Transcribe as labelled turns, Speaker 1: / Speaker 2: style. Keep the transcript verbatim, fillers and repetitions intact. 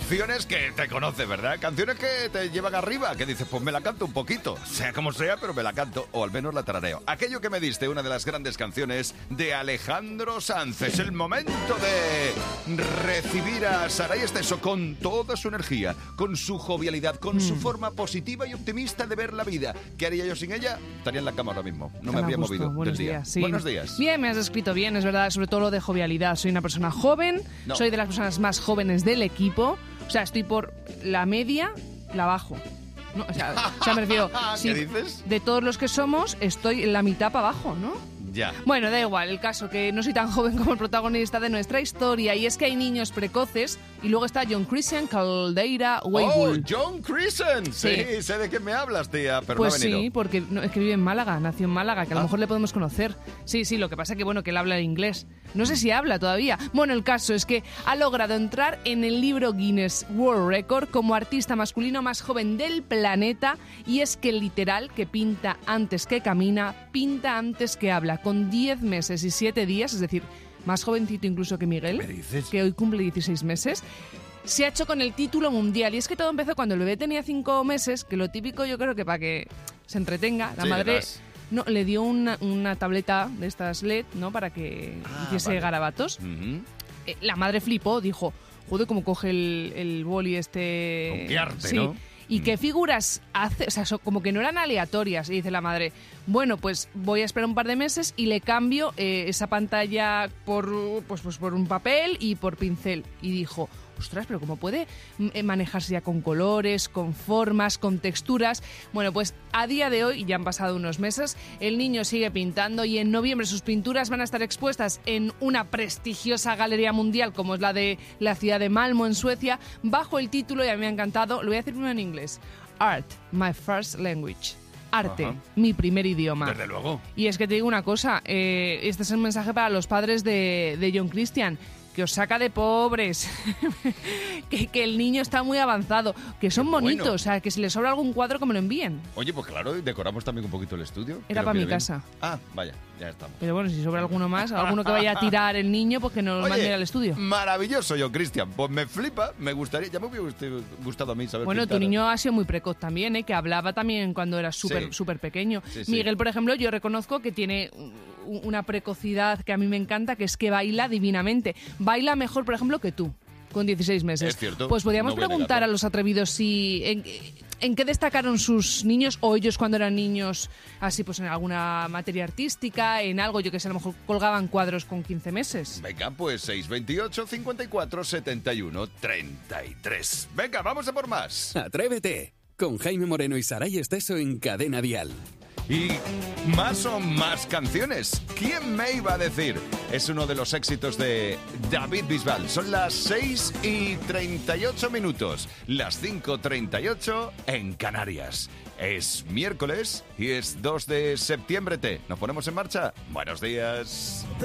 Speaker 1: canciones que te conoces, ¿verdad? Canciones que te llevan arriba, que dices, pues me la canto un poquito, sea como sea, pero me la canto, o al menos la tarareo. Aquello que me diste, una de las grandes canciones de Alejandro Sanz. Es el momento de recibir a Saray Esteso con toda su energía, con su jovialidad, con mm. su forma positiva y optimista de ver la vida. ¿Qué haría yo sin ella? Estaría en la cama ahora mismo, no me habría movido
Speaker 2: Buenos
Speaker 1: del día.
Speaker 2: días, sí.
Speaker 1: Buenos días.
Speaker 2: Bien, me has descrito bien, es verdad, sobre todo lo de jovialidad. Soy una persona joven,
Speaker 1: no.
Speaker 2: soy de las personas más jóvenes del equipo, o sea, estoy por la media, la bajo. No, o, sea, o sea, me refiero,
Speaker 1: ¿Qué
Speaker 2: sí,
Speaker 1: dices?
Speaker 2: De todos los que somos, estoy en la mitad para abajo, ¿no?
Speaker 1: Ya.
Speaker 2: Bueno, da igual, el caso que no soy tan joven como el protagonista de nuestra historia, y es que hay niños precoces, y luego está John Christian Caldeira Weibull.
Speaker 1: ¡Oh, John Christian! Sí,
Speaker 2: Sí.
Speaker 1: sé de qué me hablas, tía, pero
Speaker 2: Pues
Speaker 1: no ha venido.
Speaker 2: sí, porque no, es que vive en Málaga, nació en Málaga, que a lo
Speaker 1: Ah.
Speaker 2: mejor le podemos conocer. Sí, sí, lo que pasa es que, bueno, que él habla inglés. No sé si habla todavía. Bueno, el caso es que ha logrado entrar en el libro Guinness World Record como artista masculino más joven del planeta, y es que literal, que pinta antes que camina, pinta antes que habla, con diez meses y siete días, es decir, más jovencito incluso que Miguel,
Speaker 1: ¿Me dices?
Speaker 2: que hoy cumple dieciséis meses. Se ha hecho con el título mundial, y es que todo empezó cuando el bebé tenía cinco meses, que lo típico yo creo que para que se entretenga, la
Speaker 1: Sí,
Speaker 2: madre
Speaker 1: verás.
Speaker 2: no, le dio una, una tableta de estas L E D, ¿no? Para que
Speaker 1: Ah,
Speaker 2: hiciese
Speaker 1: vale.
Speaker 2: garabatos.
Speaker 1: Ujú.
Speaker 2: Eh, la madre flipó, dijo, joder, cómo coge el, el boli este...
Speaker 1: Con qué arte,
Speaker 2: sí.
Speaker 1: ¿no?
Speaker 2: ¿Y
Speaker 1: Mm.
Speaker 2: qué figuras hace? O sea, so- como que no eran aleatorias. Y dice la madre, bueno, pues voy a esperar un par de meses y le cambio eh, esa pantalla por, pues, pues por un papel y por pincel. Y dijo, ostras, pero ¿cómo puede mm, manejarse ya con colores, con formas, con texturas? Bueno, pues a día de hoy, ya han pasado unos meses, el niño sigue pintando, y en noviembre sus pinturas van a estar expuestas en una prestigiosa galería mundial como es la de la ciudad de Malmö, en Suecia, bajo el título, y a mí me ha encantado, lo voy a decir primero en inglés, Art, My First Language. Arte,
Speaker 1: Ajá.
Speaker 2: mi primer idioma.
Speaker 1: Desde luego.
Speaker 2: Y es que te digo una cosa, eh, este es el mensaje para los padres de, de John Christian, que os saca de pobres, que, que el niño está muy avanzado, que son
Speaker 1: Qué bueno.
Speaker 2: bonitos, o sea, que si les sobra algún cuadro que me lo envíen.
Speaker 1: Oye, pues claro, decoramos también un poquito el estudio.
Speaker 2: Era
Speaker 1: Creo
Speaker 2: para
Speaker 1: que
Speaker 2: mi
Speaker 1: bien.
Speaker 2: casa.
Speaker 1: Ah, vaya, ya estamos.
Speaker 2: Pero bueno, si sobra alguno más, alguno que vaya a tirar el niño, pues que nos lo
Speaker 1: Oye,
Speaker 2: manden al estudio.
Speaker 1: Maravilloso, John Christian. Pues me flipa, me gustaría, ya me hubiera gust- gustado a mí saber
Speaker 2: Bueno,
Speaker 1: pintar.
Speaker 2: tu niño ha sido muy precoz también, ¿eh? Que hablaba también cuando era súper
Speaker 1: Sí.
Speaker 2: súper pequeño.
Speaker 1: Sí, sí.
Speaker 2: Miguel, por ejemplo, yo reconozco que tiene u- una precocidad que a mí me encanta, que es que baila divinamente. Baila mejor, por ejemplo, que tú, con dieciséis meses.
Speaker 1: Es cierto,
Speaker 2: Pues podríamos
Speaker 1: no voy a
Speaker 2: preguntar
Speaker 1: negarlo.
Speaker 2: a los atrevidos si en, en qué destacaron sus niños, o ellos cuando eran niños, así pues en alguna materia artística, en algo, yo que sé, a lo mejor colgaban cuadros con quince meses.
Speaker 1: Venga, pues seis veintiocho, cincuenta y cuatro, setenta y uno, treinta y tres. Venga, vamos a por más.
Speaker 3: Atrévete con Jaime Moreno y Saray Esteso en Cadena Dial.
Speaker 1: Y más o más canciones. ¿Quién me iba a decir? Es uno de los éxitos de David Bisbal. Son las seis y treinta y ocho minutos. Las cinco y treinta y ocho en Canarias. Es miércoles y es dos de septiembre. ¿Te? ¿Nos ponemos en marcha? Buenos días.